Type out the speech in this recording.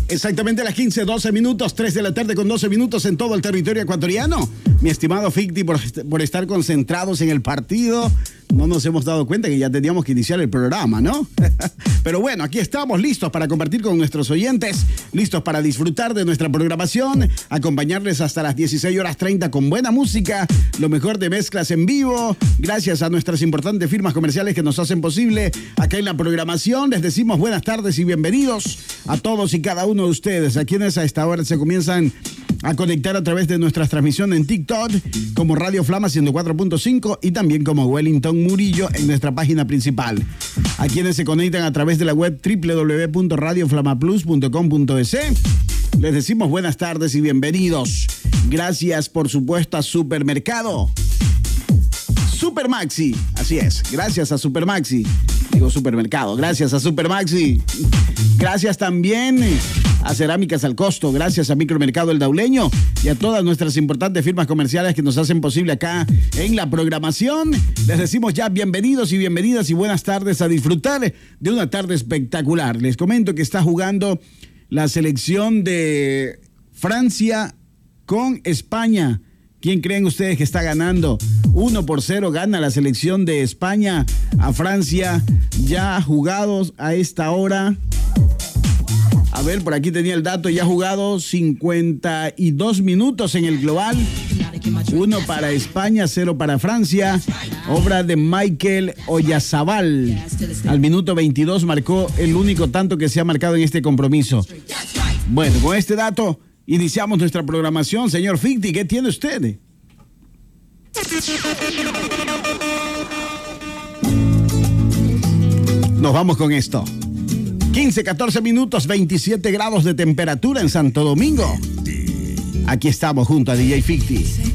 Exactamente a las 15:12 minutos, 3 de la tarde con 12 minutos en todo el territorio ecuatoriano. Mi estimado Ficti, por estar concentrados en el partido, no nos hemos dado cuenta que ya teníamos que iniciar el programa, ¿no? Pero bueno, aquí estamos listos para compartir con nuestros oyentes, listos para disfrutar de nuestra programación, acompañarles hasta las 16:30 con buena música, lo mejor de mezclas en vivo, gracias a nuestras importantes firmas comerciales que nos hacen posible acá en la programación. Les decimos buenas tardes y bienvenidos a todos y cada uno de ustedes, a quienes a esta hora se comienzan a conectar a través de nuestras transmisiones en TikTok, como Radio Flama 104.5 y también como Wellington Murillo en nuestra página principal. A quienes se conectan a través de la web www.radioflamaplus.com.es, les decimos buenas tardes y bienvenidos. Gracias, por supuesto, a Supermercado Supermaxi. Así es, gracias a Supermaxi. Digo supermercado, gracias a Supermaxi. Gracias también a Cerámicas al Costo, gracias a Micromercado El Dauleño y a todas nuestras importantes firmas comerciales que nos hacen posible acá en la programación. Les decimos ya bienvenidos y bienvenidas y buenas tardes, a disfrutar de una tarde espectacular. Les comento que está jugando la selección de Francia con España. ¿Quién creen ustedes que está ganando? 1-0 gana la selección de España a Francia, ya jugados a esta hora. A ver, por aquí tenía el dato, ya jugado 52 minutos en el global. 1 para España, 0 para Francia. Obra de Michael Oyarzabal. Al minuto 22 marcó el único tanto que se ha marcado en este compromiso. Bueno, con este dato iniciamos nuestra programación. Señor Ficti, ¿qué tiene usted? Nos vamos con esto. 15-14 minutos, 27 grados de temperatura en Santo Domingo. Aquí estamos junto a DJ Ficti.